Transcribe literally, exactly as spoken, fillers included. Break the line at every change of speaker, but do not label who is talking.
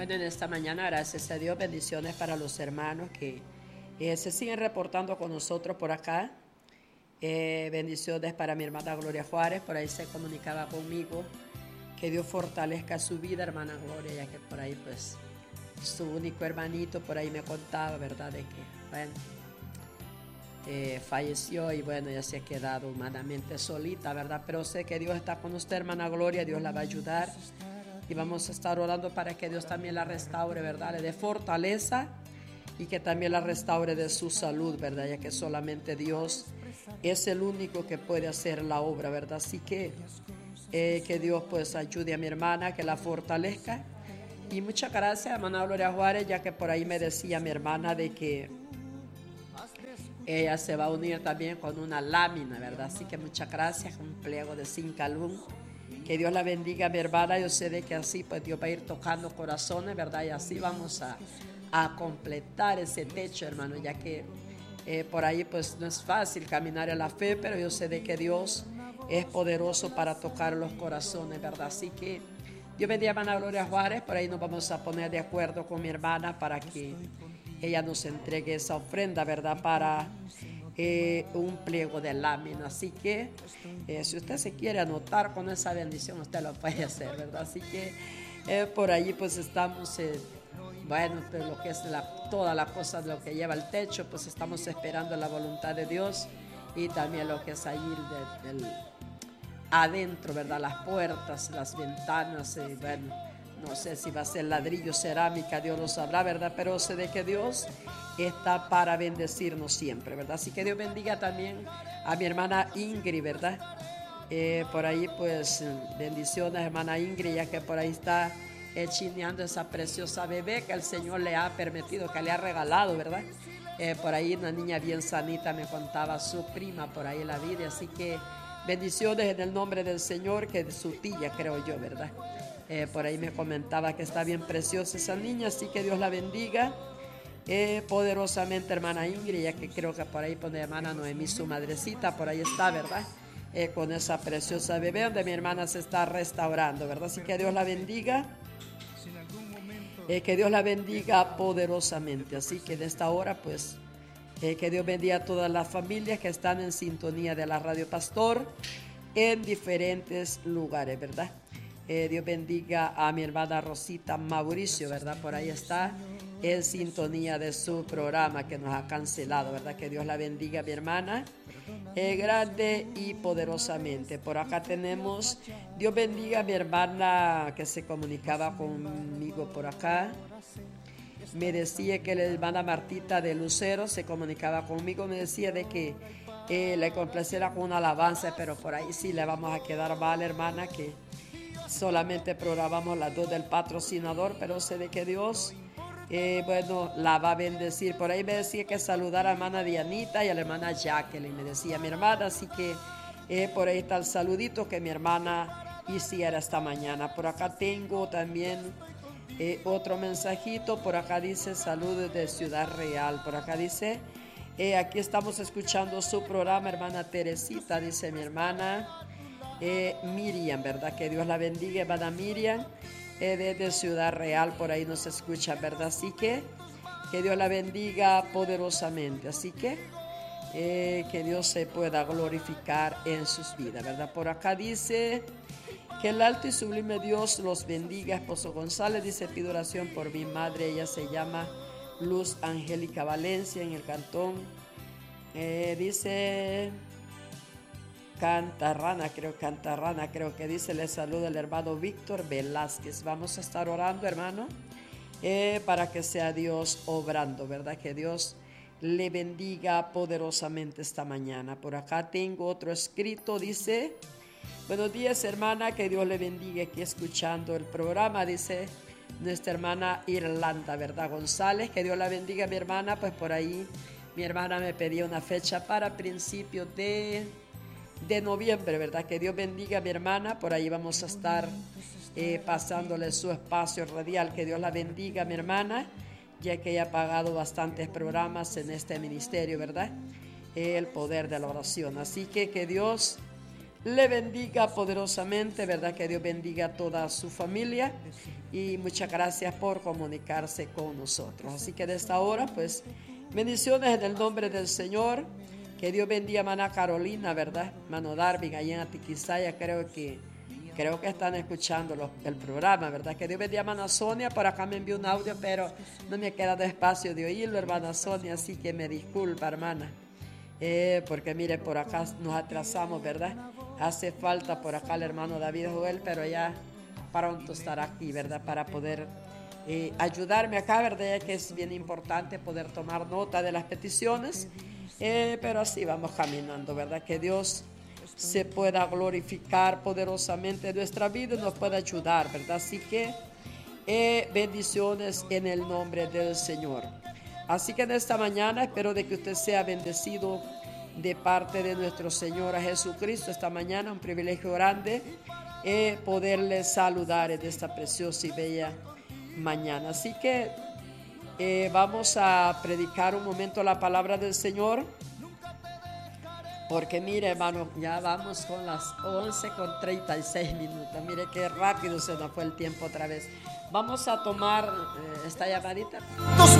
Bueno, en esta mañana, gracias a Dios, bendiciones para los hermanos que eh, se siguen reportando con nosotros por acá. Eh, bendiciones para mi hermana Gloria Juárez, por ahí se comunicaba conmigo. Que Dios fortalezca su vida, hermana Gloria, ya que por ahí pues su único hermanito por ahí me contaba, ¿verdad? De que, bueno, eh, falleció y bueno, ya se ha quedado humanamente solita, ¿verdad? Pero sé que Dios está con usted, hermana Gloria, Dios la va a ayudar. Y vamos a estar orando para que Dios también la restaure, ¿verdad? Le dé fortaleza y que también la restaure de su salud, ¿verdad? Ya que solamente Dios es el único que puede hacer la obra, ¿verdad? Así que eh, que Dios pues ayude a mi hermana, que la fortalezca. Y muchas gracias, hermana Gloria Juárez, ya que por ahí me decía mi hermana de que ella se va a unir también con una lámina, ¿verdad? Así que muchas gracias, un pliego de Zincalún. Que Dios la bendiga, mi hermana. Yo sé de que así pues Dios va a ir tocando corazones, ¿verdad? Y así vamos a, a completar ese techo, hermano, ya que eh, por ahí pues no es fácil caminar en la fe, pero yo sé de que Dios es poderoso para tocar los corazones, ¿verdad? Así que Dios bendiga a hermana Gloria Juárez. Por ahí nos vamos a poner de acuerdo con mi hermana para que ella nos entregue esa ofrenda, ¿verdad? Para Eh, un pliego de lámina. Así que eh, si usted se quiere anotar con esa bendición, usted lo puede hacer, ¿verdad? Así que eh, por allí pues estamos eh, bueno, pues lo que es la, toda la cosa de lo que lleva el techo, pues estamos esperando la voluntad de Dios y también lo que es ahí de, del adentro, ¿verdad? Las puertas, las ventanas, eh, bueno, no sé si va a ser ladrillo, cerámica, Dios lo sabrá, ¿verdad? Pero sé de que Dios está para bendecirnos siempre, ¿verdad? Así que Dios bendiga también a mi hermana Ingrid, ¿verdad? Eh, por ahí pues bendiciones, hermana Ingrid, ya que por ahí está eh, chineando esa preciosa bebé que el Señor le ha permitido, que le ha regalado, ¿verdad? Eh, por ahí una niña bien sanita me contaba su prima por ahí la vida, así que bendiciones en el nombre del Señor, que es su tía, creo yo, ¿verdad? Eh, por ahí me comentaba que está bien preciosa esa niña, así que Dios la bendiga eh, poderosamente, hermana Ingrid, ya que creo que por ahí pone hermana Noemí, su madrecita, por ahí está, ¿verdad? Eh, con esa preciosa bebé donde mi hermana se está restaurando, ¿verdad? Así que Dios la bendiga, eh, que Dios la bendiga poderosamente. Así que de esta hora, pues, eh, que Dios bendiga a todas las familias que están en sintonía de la Radio Pastor en diferentes lugares, ¿verdad? Eh, Dios bendiga a mi hermana Rosita Mauricio, ¿verdad? Por ahí está en sintonía de su programa que nos ha cancelado, ¿verdad? Que Dios la bendiga, mi hermana, eh, grande y poderosamente. Por acá tenemos, Dios bendiga a mi hermana que se comunicaba conmigo por acá. Me decía que la hermana Martita de Lucero se comunicaba conmigo, me decía de que eh, le complaciera con una alabanza, pero por ahí sí le vamos a quedar mal, hermana, que solamente programamos las dos del patrocinador, pero sé de que Dios, eh, bueno, la va a bendecir. Por ahí me decía que saludar a la hermana Dianita y a la hermana Jacqueline, me decía mi hermana, así que eh, por ahí está el saludito que mi hermana hiciera esta mañana. Por acá tengo también eh, otro mensajito, por acá dice saludos de Ciudad Real, por acá dice, eh, aquí estamos escuchando su programa, hermana Teresita, dice mi hermana. Eh, Miriam, ¿verdad? Que Dios la bendiga, hermana Miriam, eh, desde Ciudad Real, por ahí nos escucha, ¿verdad? Así que que Dios la bendiga poderosamente, así que eh, que Dios se pueda glorificar en sus vidas, ¿verdad? Por acá dice que el alto y sublime Dios los bendiga. Esposo González dice, pido oración por mi madre, ella se llama Luz Angélica Valencia, en el cantón, eh, dice Cantarrana, creo, Cantarrana, creo que dice, le saluda el hermano Víctor Velázquez. Vamos a estar orando, hermano, eh, para que sea Dios obrando, ¿verdad? Que Dios le bendiga poderosamente esta mañana. Por acá tengo otro escrito, dice, buenos días, hermana, que Dios le bendiga, aquí escuchando el programa, dice nuestra hermana Irlanda, ¿verdad? González, que Dios la bendiga, mi hermana. Pues por ahí mi hermana me pedía una fecha para principios de de noviembre, ¿verdad? Que Dios bendiga a mi hermana, por ahí vamos a estar eh, pasándole su espacio radial. Que Dios la bendiga a mi hermana, ya que ella ha pagado bastantes programas en este ministerio, ¿verdad? Eh, el poder de la oración, así que que Dios le bendiga poderosamente, ¿verdad? Que Dios bendiga a toda su familia y muchas gracias por comunicarse con nosotros. Así que de esta hora, pues, bendiciones en el nombre del Señor. Que Dios bendiga a Mana Carolina, ¿verdad? Mano Darwin, allá en Atiquizaya, creo que, creo que están escuchando los, el programa, ¿verdad? Que Dios bendiga a Mana Sonia. Por acá me envió un audio, pero no me ha quedado espacio de oírlo, hermana Sonia, así que me disculpa, hermana. Eh, porque mire, por acá nos atrasamos, ¿verdad? Hace falta por acá el hermano David Joel, pero ya pronto estará aquí, ¿verdad? Para poder eh, ayudarme acá, ¿verdad? Ya que es bien importante poder tomar nota de las peticiones, eh, pero así vamos caminando, ¿verdad? Que Dios se pueda glorificar poderosamente en nuestra vida y nos pueda ayudar, ¿verdad? Así que eh, bendiciones en el nombre del Señor. Así que en esta mañana espero de que usted sea bendecido de parte de nuestro Señor Jesucristo. Esta mañana un privilegio grande eh, poderle saludar en esta preciosa y bella mañana. Así que eh, vamos a predicar un momento la palabra del Señor. Porque mire, hermano, ya vamos con las once con treinta y seis minutos. Mire qué rápido se nos fue el tiempo otra vez. Vamos a tomar eh, esta llamadita.